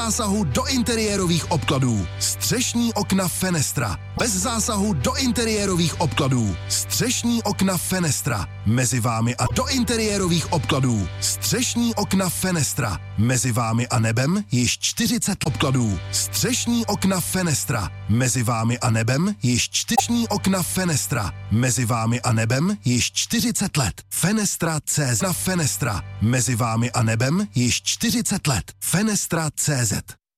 zásahu do interiérových obkladů. Střešní okna Fenestra. Bez zásahu do interiérových obkladů. Střešní okna Fenestra. Mezi vámi a do interiérových obkladů. Střešní okna Fenestra. Mezi vámi a nebem již 40 obkladů. Střešní okna Fenestra. Mezi vámi a nebem již střešní okna Fenestra. Mezi vámi a nebem již 40 let. Fenestra.cz. Na Fenestra. Mezi vámi a nebem již 40 let. Fenestra.cz.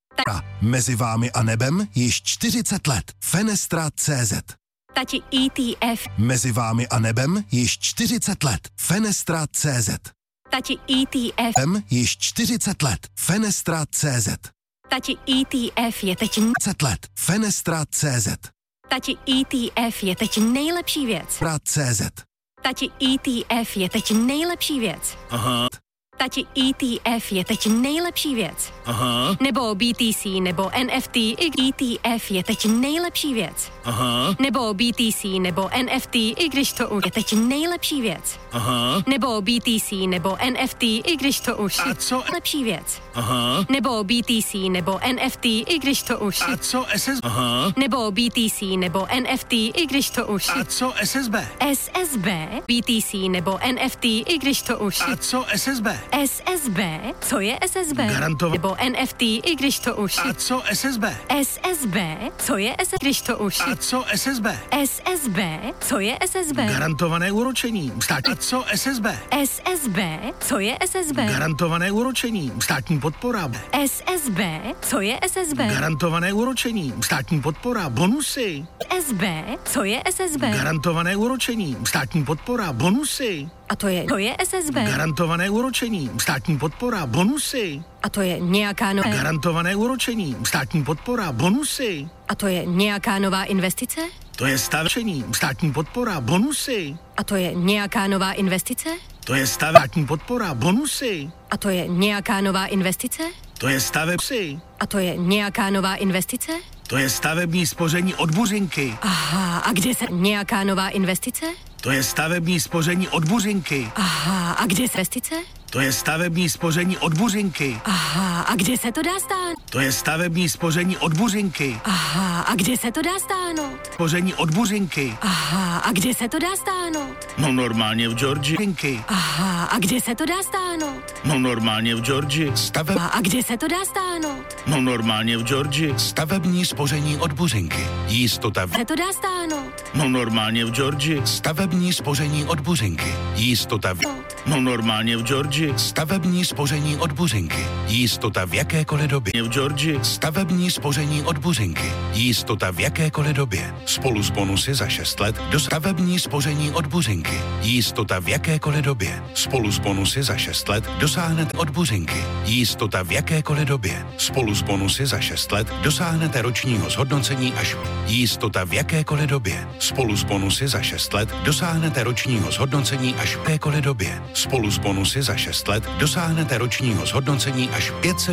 Mezi vámi a nebem již 40 let. Fenestra.cz. Tati ETF. Mezi vámi a nebem již 40 let. Fenestra.cz. Tati ETF. Již 40 let. Fenestra.cz. Tati ETF je teď 40 let. Fenestra.cz. Tati ETF je teď nejlepší věc. Fenestra.cz. Tati ETF je teď nejlepší věc. Aha. Tati ETF je teď nejlepší věc. Aha. Nebo BTC, nebo NFT, i ETF je teď nejlepší věc. Aha. Nebo BTC, nebo NFT, i když to už je teď nejlepší věc. Aha. Nebo BTC, nebo NFT, i když to už A co? lepší věc. Aha. Nebo BTC, nebo NFT, i když to už A co SS? Aha. nebo BTC, nebo NFT, i když to už A co SSB? SSB, BTC, nebo NFT, i když to už A co SSB? SSB, co je SSB? Garantovat. Nebo NFT, i když to už A co SSB? SSB, co je SSB, když to už A co SSB? SSB, co je SSB? Garantované úročení. A co SSB? SSB, co je SSB? Garantované úročení. Státní podpora. SSB, co je SSB? Garantované úročení. Státní podpora. Bonusy. SB, co je SSB? Garantované úročení. Státní podpora. Bonusy. A to je SSB. Garantované úročení. Státní podpora. Bonusy. A to je nějaká nová. Garantované úročení. Státní podpora. Bonusy. A to je nějaká nová investice? To je stavečení. Státní podpora. Bonusy. A to je nějaká nová investice? To je státní podpora. Bonusy. A to je nějaká nová investice? To je stavební. A to je nějaká nová investice? To je stavební spoření od Buřinky. Aha, a kde se nějaká nová investice? To je stavební spoření od Buřinky. Aha, a kde se investice? To je stavební spoření od Buřinky. Aha, a kde se to dá stáhnout? To je stavební spoření od Buřinky. Aha, a kde se to dá stáhnout? Spoření od Buřinky. Aha, a kde se to dá stáhnout? No normálně v Georgii. Aha, a kde se to dá stáhnout? No normálně v Georgii. A kde se to dá stáhnout? No normálně v Georgii. Stavební spoření od Buřinky. Jistota Se to dá stáhnout? No normálně v Georgii. Stavební spoření od Buřinky. Jistota No normálně v Georgii. Stavební spoření od Buřinky. Jistota v jakékoliv době. V Georgii. Stavební spoření od Buřinky. Jistota v jakékoliv době. Spolu s bonusy za 6 let do stavební spoření od Buřinky. Jistota v jakékoliv době. Spolu s bonusy za 6 let dosáhnete od Buřinky. Jistota v jakékoliv době. Spolu s bonusy za 6 let dosáhnete ročního zhodnocení až jistota v jakékoliv době. Spolu s bonusy za 6 let dosáhnete ročního zhodnocení až v jakékoliv době. Spolu s bonusy za 6 let dosáhnete ročního zhodnocení až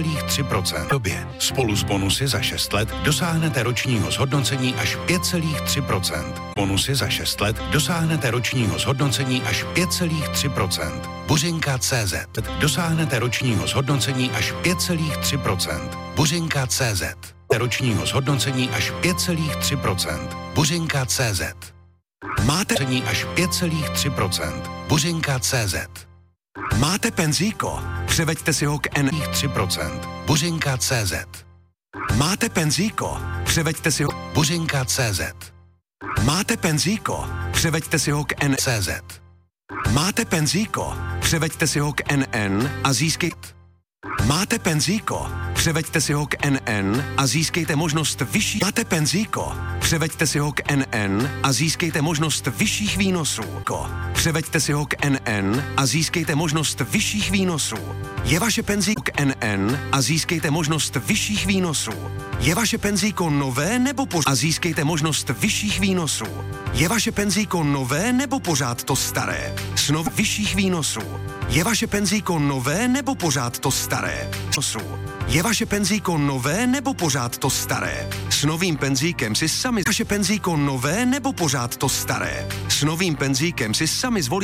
5,3% době. Spolu s bonusy za 6 let dosáhnete ročního zhodnocení až 5,3%. Bonusy za 6 let dosáhnete ročního zhodnocení až 5,3%. Buřinka.cz. Dosáhnete ročního zhodnocení až 5,3%. Buřinka.cz. Ročního zhodnocení až 5,3%. Buřinka.cz. Máte až 5,3%. Buřinka.cz. Máte penzíko? Převeďte si ho k N3%. Buřinka.cz. Máte penzíko? Převeďte si ho Buřinka.cz. Máte penzíko? Převeďte si ho k NCZ. Máte penzíko? Převeďte si ho k NN a získejte. Máte penzíko? Převeďte si ho k NN a získejte možnost vyšší. Máte penzíko? Převeďte si ho k NN a získejte možnost vyšších výnosů. Převeďte si ho k NN a získejte možnost vyšších výnosů. Je vaše penzíko k NN a získejte možnost vyšších výnosů. Je vaše penzíko nové nebo pořád a získejte možnost vyšších výnosů. Je vaše penzíko nové nebo pořád to staré? Snov vyšších výnosů. Je vaše penzíko nové nebo pořád to staré? Je vaše penzíko nové nebo pořád to staré? S novým penzíkem si sami vaše penzíko nové nebo pořád to staré? S novým penzíkem si sami zvolíte.